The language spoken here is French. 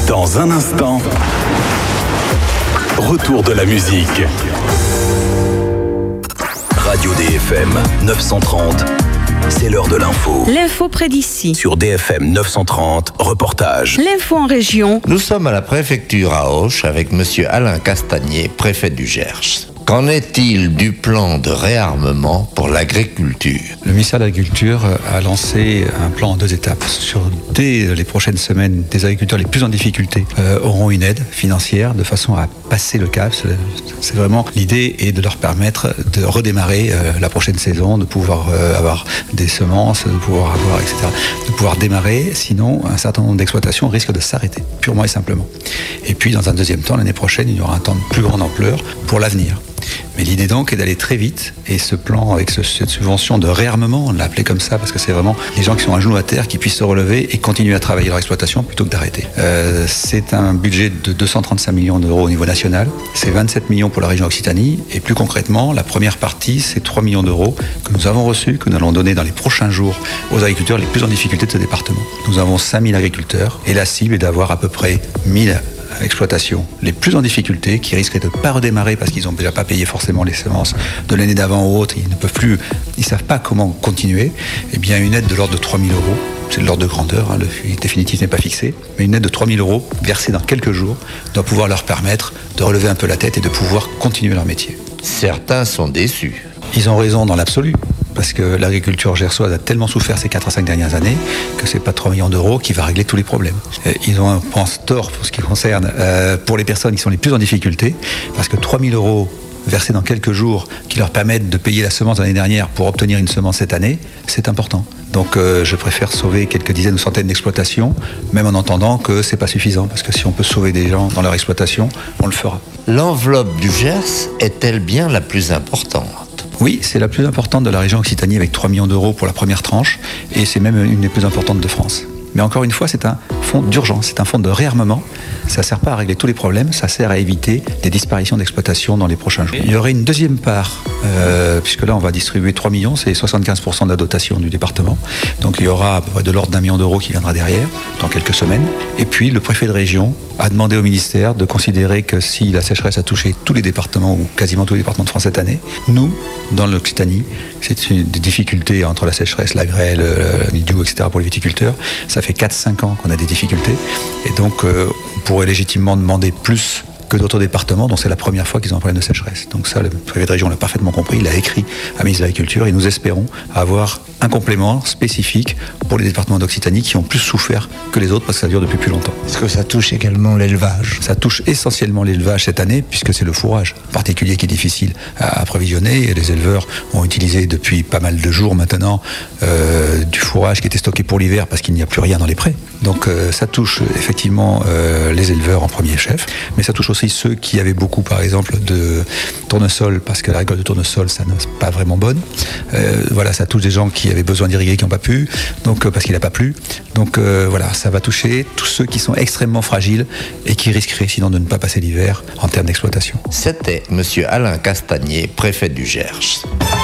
Dans un instant, retour de la musique. Radio DFM 930, c'est l'heure de l'info. L'info près d'ici. Sur DFM 930, reportage. L'info en région. Nous sommes à la préfecture à Auch avec monsieur Alain Castagnier, préfet du Gers. Qu'en est-il du plan de réarmement pour l'agriculture ? Le ministère de l'Agriculture a lancé un plan en 2 étapes. Dès les prochaines semaines, des agriculteurs les plus en difficulté auront une aide financière de façon à passer le cap. C'est vraiment l'idée est de leur permettre de redémarrer la prochaine saison, de pouvoir avoir des semences, de pouvoir avoir, etc. De pouvoir démarrer, sinon un certain nombre d'exploitations risquent de s'arrêter, purement et simplement. Et puis dans un deuxième temps, l'année prochaine, il y aura un temps de plus grande ampleur pour l'avenir. Mais l'idée donc est d'aller très vite, et ce plan avec cette subvention de réarmement, on l'a appelé comme ça parce que c'est vraiment les gens qui sont à genoux à terre qui puissent se relever et continuer à travailler leur exploitation plutôt que d'arrêter. C'est un budget de 235 millions d'euros au niveau national, c'est 27 millions pour la région Occitanie, et plus concrètement, la première partie, c'est 3 millions d'euros que nous avons reçus, que nous allons donner dans les prochains jours aux agriculteurs les plus en difficulté de ce département. Nous avons 5000 agriculteurs, et la cible est d'avoir à peu près 1000 exploitations les plus en difficulté, qui risquent de ne pas redémarrer parce qu'ils n'ont déjà pas payé forcément les semences de l'année d'avant ou autre, ils ne peuvent plus, ils ne savent pas comment continuer. Eh bien, une aide de l'ordre de 3 000 euros, c'est de l'ordre de grandeur, le définitif n'est pas fixé, mais une aide de 3 000 euros versée dans quelques jours doit pouvoir leur permettre de relever un peu la tête et de pouvoir continuer leur métier. Certains sont déçus. Ils ont raison dans l'absolu, parce que l'agriculture gersoise a tellement souffert ces 4 à 5 dernières années que c'est pas 3 millions d'euros qui va régler tous les problèmes. Ils ont un pense tort pour ce qui concerne pour les personnes qui sont les plus en difficulté, parce que 3 000 euros versés dans quelques jours qui leur permettent de payer la semence de l'année dernière pour obtenir une semence cette année, c'est important. Donc je préfère sauver quelques dizaines ou centaines d'exploitations, même en entendant que c'est pas suffisant, parce que si on peut sauver des gens dans leur exploitation, on le fera. L'enveloppe du Gers est-elle bien la plus importante ? Oui, c'est la plus importante de la région Occitanie avec 3 millions d'euros pour la première tranche, et c'est même une des plus importantes de France. Mais encore une fois, c'est un fonds d'urgence, c'est un fonds de réarmement. Ça ne sert pas à régler tous les problèmes, ça sert à éviter des disparitions d'exploitation dans les prochains jours. Il y aurait une deuxième part, puisque là on va distribuer 3 millions, c'est 75% de la dotation du département. Donc il y aura à peu près de l'ordre d'1 million d'euros qui viendra derrière, dans quelques semaines. Et puis le préfet de région a demandé au ministère de considérer que si la sécheresse a touché tous les départements, ou quasiment tous les départements de France cette année, nous, dans l'Occitanie, c'est une des difficultés entre la sécheresse, la grêle, le mildiou, etc. pour les viticulteurs. Ça fait 4-5 ans qu'on a des difficultés, et donc on pourrait légitimement demander plus que d'autres départements dont c'est la première fois qu'ils ont un problème de sécheresse. Donc ça, le préfet de région l'a parfaitement compris, il a écrit à la ministre de l'Agriculture, et nous espérons avoir un complément spécifique pour les départements d'Occitanie qui ont plus souffert que les autres parce que ça dure depuis plus longtemps. Est-ce que ça touche également l'élevage ? Ça touche essentiellement l'élevage cette année, puisque c'est le fourrage en particulier qui est difficile à approvisionner, et les éleveurs ont utilisé depuis pas mal de jours maintenant du fourrage qui était stocké pour l'hiver parce qu'il n'y a plus rien dans les prés. Donc ça touche effectivement les éleveurs en premier chef, mais ça touche aussi ceux qui avaient beaucoup, par exemple, de tournesol, parce que la récolte de tournesol, ça n'est pas vraiment bonne. Voilà, ça touche des gens qui avaient besoin d'irriguer, qui n'ont pas pu, donc parce qu'il n'a pas plu. Donc voilà, ça va toucher tous ceux qui sont extrêmement fragiles et qui risqueraient sinon de ne pas passer l'hiver en termes d'exploitation. C'était monsieur Alain Castagnier, préfet du Gers.